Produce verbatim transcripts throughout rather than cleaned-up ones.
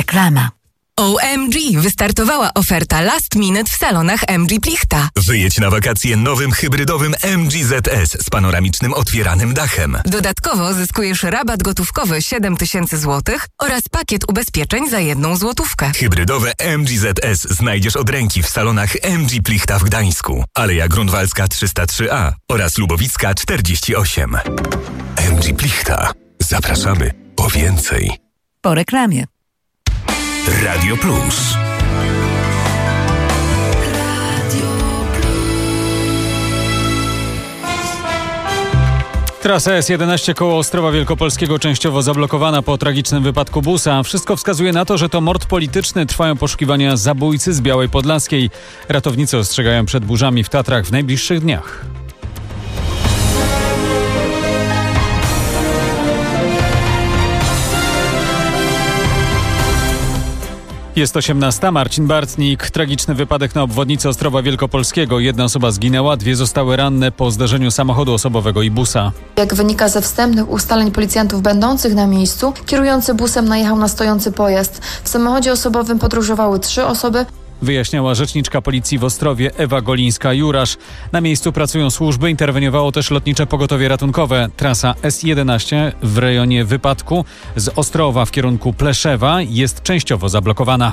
Reklama. O M G! Wystartowała oferta Last Minute w salonach M G Plichta. Wyjedź na wakacje nowym hybrydowym M G Z S z panoramicznym otwieranym dachem. Dodatkowo zyskujesz rabat gotówkowy siedem tysięcy złotych oraz pakiet ubezpieczeń za jedną złotówkę. Hybrydowe M G Z S znajdziesz od ręki w salonach M G Plichta w Gdańsku, Aleja Grunwaldzka trzysta trzy A oraz Lubowicka czterdzieści osiem. M G Plichta. Zapraszamy po więcej. Po reklamie. Radio Plus. Trasa S jedenaście koło Ostrowa Wielkopolskiego częściowo zablokowana po tragicznym wypadku busa. Wszystko wskazuje na to, że to mord polityczny. Trwają poszukiwania zabójcy z Białej Podlaskiej. Ratownicy ostrzegają przed burzami w Tatrach w najbliższych dniach. Jest osiemnasta. Marcin Bartnik. Tragiczny wypadek na obwodnicy Ostrowa Wielkopolskiego. Jedna osoba zginęła, dwie zostały ranne po zdarzeniu samochodu osobowego i busa. Jak wynika ze wstępnych ustaleń policjantów będących na miejscu, kierujący busem najechał na stojący pojazd. W samochodzie osobowym podróżowały trzy osoby. Wyjaśniała rzeczniczka policji w Ostrowie Ewa Golińska-Jurasz. Na miejscu pracują służby, interweniowało też lotnicze pogotowie ratunkowe. Trasa S jedenaście w rejonie wypadku z Ostrowa w kierunku Pleszewa jest częściowo zablokowana.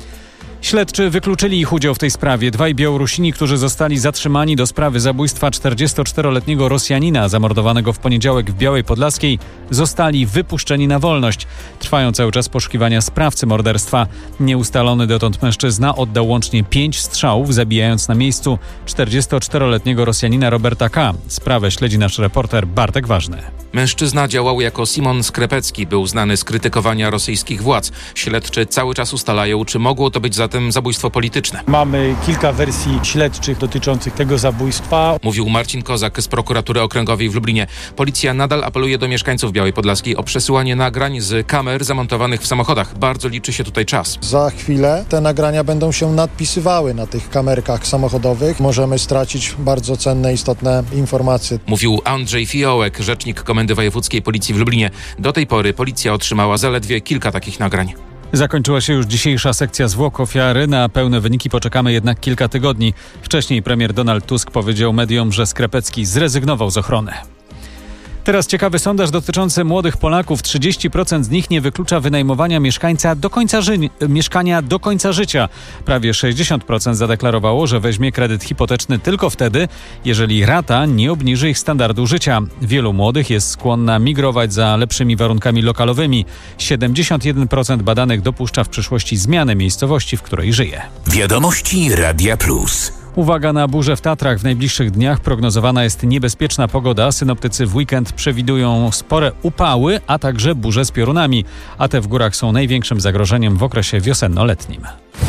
Śledczy wykluczyli ich udział w tej sprawie. Dwaj Białorusini, którzy zostali zatrzymani do sprawy zabójstwa czterdziestoczteroletniego Rosjanina zamordowanego w poniedziałek w Białej Podlaskiej, zostali wypuszczeni na wolność. Trwają cały czas poszukiwania sprawcy morderstwa. Nieustalony dotąd mężczyzna oddał łącznie pięć strzałów, zabijając na miejscu czterdziestoczteroletniego Rosjanina Roberta K. Sprawę śledzi nasz reporter Bartek Ważny. Mężczyzna działał jako Simon Skrepecki, był znany z krytykowania rosyjskich władz. Śledczy cały czas ustalają, czy mogło to być zatem zabójstwo polityczne. Mamy kilka wersji śledczych dotyczących tego zabójstwa. Mówił Marcin Kozak z prokuratury okręgowej w Lublinie. Policja nadal apeluje do mieszkańców Białej Podlaskiej o przesyłanie nagrań z kamer zamontowanych w samochodach. Bardzo liczy się tutaj czas. Za chwilę te nagrania będą się nadpisywały na tych kamerkach samochodowych. Możemy stracić bardzo cenne, istotne informacje. Mówił Andrzej Fiołek, rzecznik Komendy Wojewódzkiej Policji w Lublinie. Do tej pory policja otrzymała zaledwie kilka takich nagrań. Zakończyła się już dzisiejsza sekcja zwłok ofiary. Na pełne wyniki poczekamy jednak kilka tygodni. Wcześniej premier Donald Tusk powiedział mediom, że Skrepecki zrezygnował z ochrony. Teraz ciekawy sondaż dotyczący młodych Polaków. trzydzieści procent z nich nie wyklucza wynajmowania mieszkańca do końca ży- mieszkania do końca życia. Prawie sześćdziesiąt procent zadeklarowało, że weźmie kredyt hipoteczny tylko wtedy, jeżeli rata nie obniży ich standardu życia. Wielu młodych jest skłonna migrować za lepszymi warunkami lokalowymi. siedemdziesiąt jeden procent badanych dopuszcza w przyszłości zmianę miejscowości, w której żyje. Wiadomości Radia Plus. Uwaga na burze w Tatrach. W najbliższych dniach prognozowana jest niebezpieczna pogoda. Synoptycy w weekend przewidują spore upały, a także burze z piorunami. A te w górach są największym zagrożeniem w okresie wiosenno-letnim.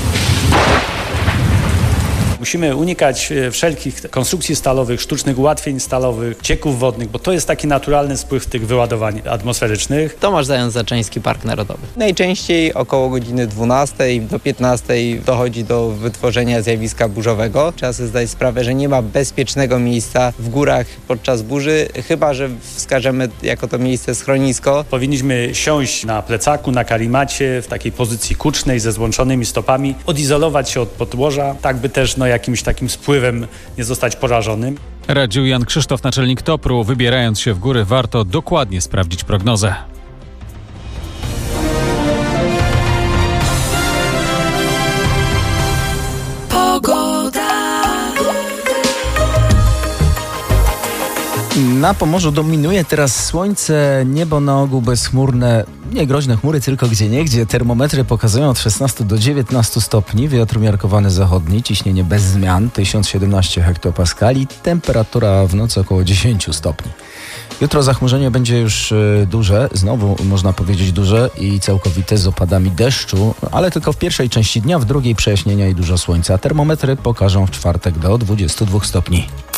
Musimy unikać wszelkich konstrukcji stalowych, sztucznych ułatwień stalowych, cieków wodnych, bo to jest taki naturalny spływ tych wyładowań atmosferycznych. Tomasz Zając-Zaczyński, Park Narodowy. Najczęściej około godziny dwunastej do piętnastej dochodzi do wytworzenia zjawiska burzowego. Trzeba sobie zdać sprawę, że nie ma bezpiecznego miejsca w górach podczas burzy, chyba że wskażemy jako to miejsce schronisko. Powinniśmy siąść na plecaku, na karimacie, w takiej pozycji kucznej ze złączonymi stopami, odizolować się od podłoża, tak by też no, jakimś takim spływem nie zostać porażonym. Radził Jan Krzysztof, naczelnik Topru. Wybierając się w góry, warto dokładnie sprawdzić prognozę. Na Pomorzu dominuje teraz słońce, niebo na ogół bezchmurne, nie groźne chmury, tylko gdzieniegdzie. Termometry pokazują od szesnastu do dziewiętnastu stopni, wiatr umiarkowany zachodni, ciśnienie bez zmian, tysiąc siedemnaście hektopaskali, temperatura w nocy około dziesięć stopni. Jutro zachmurzenie będzie już duże, znowu można powiedzieć duże i całkowite z opadami deszczu, ale tylko w pierwszej części dnia, w drugiej przejaśnienia i dużo słońca. Termometry pokażą w czwartek do dwudziestu dwóch stopni.